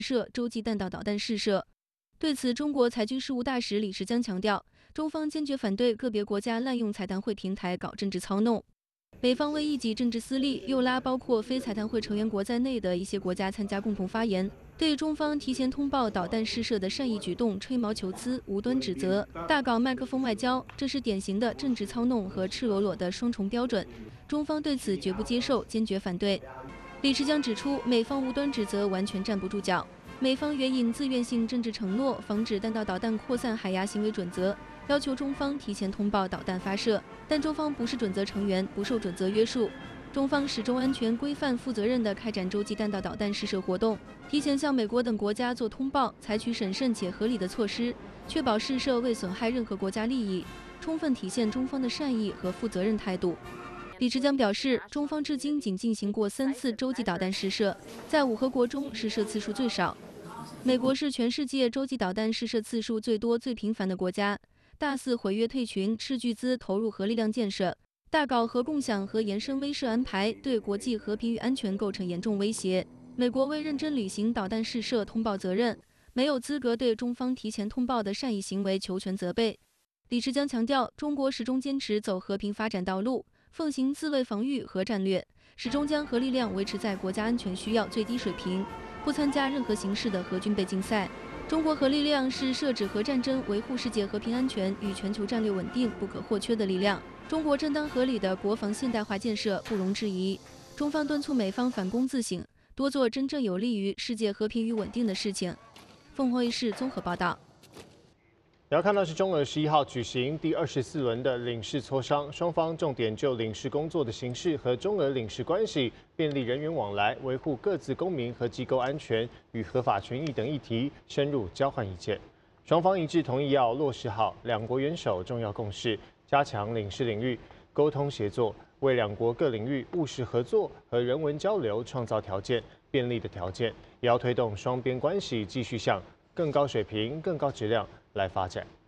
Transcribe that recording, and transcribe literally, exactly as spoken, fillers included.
射洲际弹道导弹试射。对此，中国裁军事务大使李世江强调，中方坚决反对个别国家滥用财谈会平台搞政治操弄。美方为一己政治私利，又拉包括非财谈会成员国在内的一些国家参加共同发言，对中方提前通报导弹试射的善意举动吹毛求疵、无端指责，大搞麦克风外交，这是典型的政治操弄和赤裸裸的双重标准。中方对此绝不接受，坚决反对。李世江指出，美方无端指责完全站不住脚。美方援引自愿性政治承诺防止弹道导弹扩散海牙行为准则，要求中方提前通报导弹发射，但中方不是准则成员，不受准则约束。中方始终安全规范、负责任地开展洲际弹道导弹试射活动，提前向美国等国家做通报，采取审慎且合理的措施，确保试射未损害任何国家利益，充分体现中方的善意和负责任态度。李世江表示，中方至今仅进行过三次洲际导弹试射，在五核国中试射次数最少。美国是全世界洲际导弹试射次数最多、最频繁的国家，大肆毁约退群，斥巨资投入核力量建设，大搞核共享和延伸威慑安排，对国际和平与安全构成严重威胁。美国未认真履行导弹试射通报责任，没有资格对中方提前通报的善意行为求全责备。李世江强调，中国始终坚持走和平发展道路，奉行自卫防御核战略，始终将核力量维持在国家安全需要最低水平，不参加任何形式的核军备竞赛。中国核力量是设置核战争、维护世界和平安全与全球战略稳定不可或缺的力量。中国正当合理的国防现代化建设不容置疑。中方敦促美方反躬自省，多做真正有利于世界和平与稳定的事情。凤凰卫视综合报道。 也要看到是中俄十一号举行第二十四轮的领事磋商，双方重点就领事工作的形式和中俄领事关系、便利人员往来、维护各自公民和机构安全与合法权益等议题深入交换意见。双方一致同意要落实好两国元首重要共识，加强领事领域沟通协作，为两国各领域务实合作和人文交流创造条件，便利的条件，也要推动双边关系继续向更高水平、更高质量来发展。